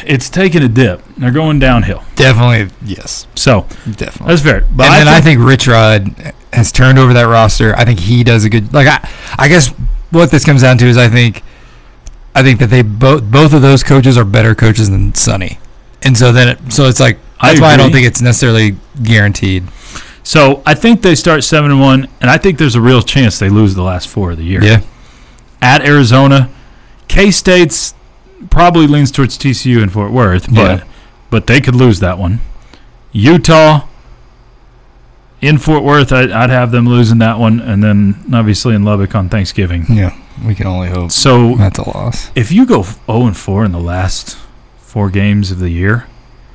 it's taking a dip. They're going downhill. Definitely, yes. So definitely. That's fair. But I think Rich Rod has turned over that roster. I think he does a good. Like I guess what this comes down to is I think that they both of those coaches are better coaches than Sonny, and so it's like that's why I don't think it's necessarily guaranteed. So I think they start 7-1, and I think there's a real chance they lose the last 4 of the year. Yeah. At Arizona, K-State's probably leans towards TCU and Fort Worth, but they could lose that one. Utah in Fort Worth, I'd have them losing that one, and then obviously in Lubbock on Thanksgiving. Yeah, we can only hope. So that's a loss. If you go 0-4 in the last 4 games of the year,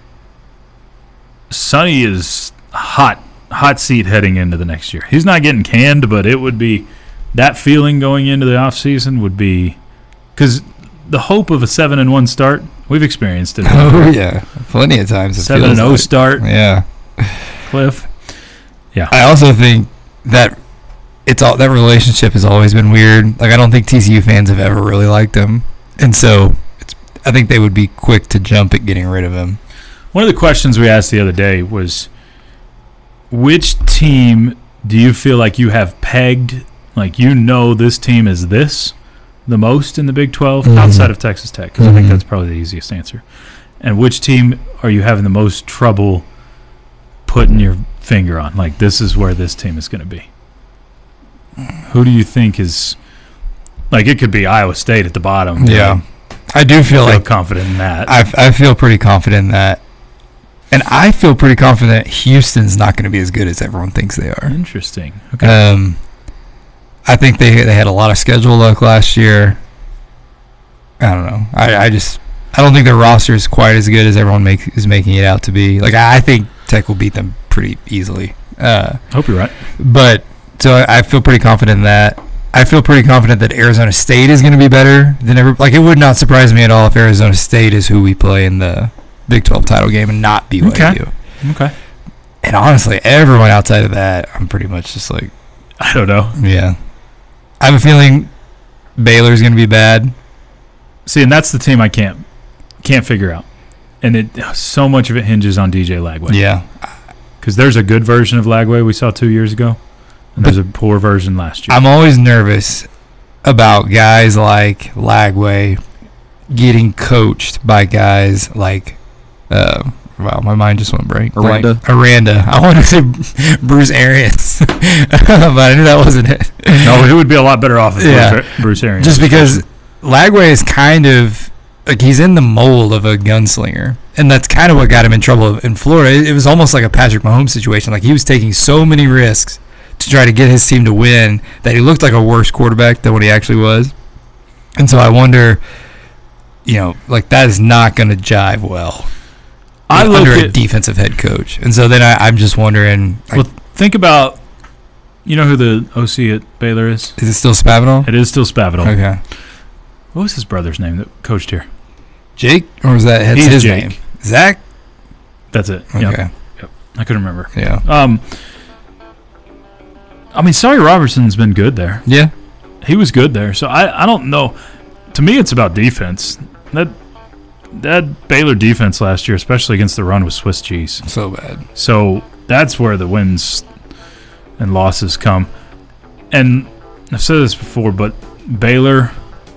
Sonny is hot seat heading into the next year. He's not getting canned, but it would be that feeling going into the offseason would be because the hope of a 7-1 start, we've experienced it. Oh yeah, plenty of times. 7-0 start. Yeah, Cliff. Yeah, I also think that that relationship has always been weird. Like I don't think TCU fans have ever really liked him, and so I think they would be quick to jump at getting rid of him. One of the questions we asked the other day was, which team do you feel like you have pegged, like this team is this the most in the Big 12 outside of Texas Tech? Because I think that's probably the easiest answer. And which team are you having the most trouble putting your finger on? Like, this is where this team is going to be. Who do you think is – like, it could be Iowa State at the bottom. Yeah. I do feel confident in that. I feel pretty confident in that. And I feel pretty confident Houston's not going to be as good as everyone thinks they are. Interesting. Okay. I think they had a lot of schedule luck last year. I don't know. I don't think their roster is quite as good as everyone is making it out to be. Like I think Tech will beat them pretty easily. Hope you're right. But so I feel pretty confident in that. I feel pretty confident that Arizona State is going to be better than ever. Like it would not surprise me at all if Arizona State is who we play in the Big 12 title game and not BYU. Okay. And honestly, everyone outside of that, I'm pretty much just like, I don't know. Yeah. I have a feeling Baylor's going to be bad. See, and that's the team I can't figure out. And so much of it hinges on DJ Lagway. Yeah. Because there's a good version of Lagway we saw 2 years ago, and there's a poor version last year. I'm always nervous about guys like Lagway getting coached by guys like wow, my mind just went blank. Aranda. I wanted to say Bruce Arians, but I knew that wasn't it. No, he would be a lot better off with Bruce Arians. Just because Lagway is kind of like he's in the mold of a gunslinger, and that's kind of what got him in trouble in Florida. It was almost like a Patrick Mahomes situation. Like he was taking so many risks to try to get his team to win that he looked like a worse quarterback than what he actually was. And so I wonder, like that is not going to jive well. Under a defensive head coach. And so then I'm just wondering. Well, think about, who the OC at Baylor is? Is it still Spavital? It is still Spavital. Okay. What was his brother's name that coached here? Jake? Or was that his name? Zach? That's it. Okay. Yep. I couldn't remember. Yeah. Sawyer Robertson's been good there. Yeah. He was good there. So I don't know. To me, it's about defense. That Baylor defense last year, especially against the run, was Swiss cheese. So bad. So that's where the wins and losses come. And I've said this before, but Baylor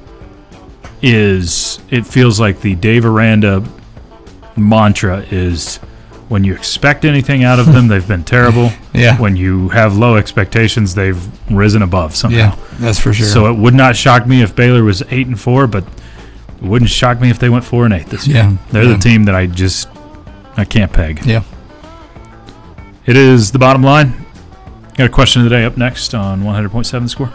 it feels like the Dave Aranda mantra is when you expect anything out of them, they've been terrible. Yeah. When you have low expectations, they've risen above somehow. Yeah, that's for sure. So it would not shock me if Baylor was 8-4, but it wouldn't shock me if they went 4-8 this year. Yeah. They're the team that I can't peg. Yeah. It is the bottom line. Got a question of the day up next on 100.7 Score.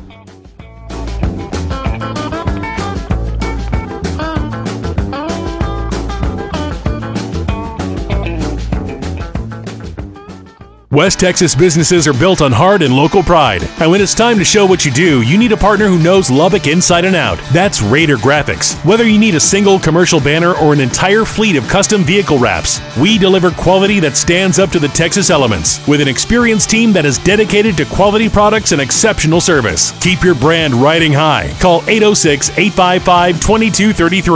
West Texas businesses are built on hard and local pride. And when it's time to show what you do, you need a partner who knows Lubbock inside and out. That's Raider Graphics. Whether you need a single commercial banner or an entire fleet of custom vehicle wraps, we deliver quality that stands up to the Texas elements with an experienced team that is dedicated to quality products and exceptional service. Keep your brand riding high. Call 806-855-2233.